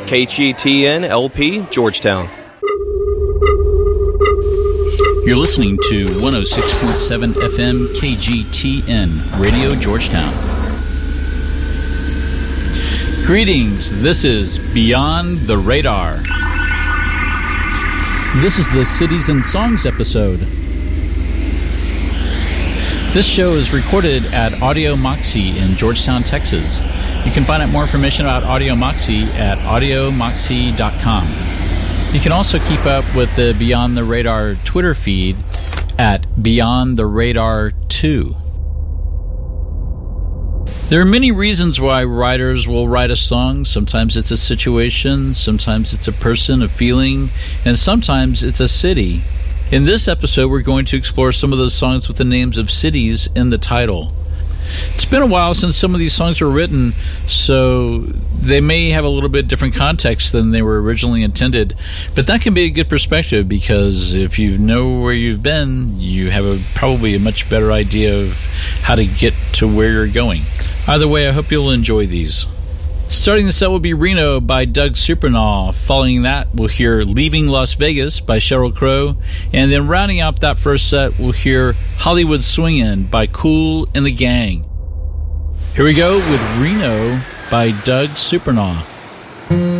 KGTN-LP, Georgetown. You're listening to 106.7 FM KGTN, Radio Georgetown. Greetings, this is Beyond the Radar. This is the Cities and Songs episode. This show is recorded at Audio Moxie in Georgetown, Texas. You can find out more information about Audio Moxie at audiomoxie.com. You can also keep up with the Beyond the Radar Twitter feed at Beyond the Radar 2. There are many reasons why writers will write a song. Sometimes it's a situation, sometimes it's a person, a feeling, and sometimes it's a city. In this episode, we're going to explore some of those songs with the names of cities in the title. It's been a while since some of these songs were written, so they may have a little bit different context than they were originally intended. But that can be a good perspective, because if you know where you've been, you have probably a much better idea of how to get to where you're going. Either way, I hope you'll enjoy these. Starting the set will be Reno by Doug Supernaw. Following that, we'll hear Leaving Las Vegas by Sheryl Crow. And then rounding out that first set, we'll hear Hollywood Swingin' by Kool and the Gang. Here we go with Reno by Doug Supernaw.